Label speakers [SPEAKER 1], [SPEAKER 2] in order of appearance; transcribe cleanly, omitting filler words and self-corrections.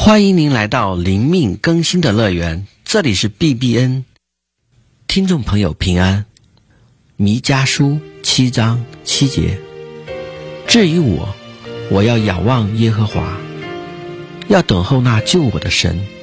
[SPEAKER 1] 欢迎您来到灵命更新的乐园，这里是 BBN。 听众朋友平安。弥迦书7章7节，至于我要仰望耶和华，要等候那救我的神。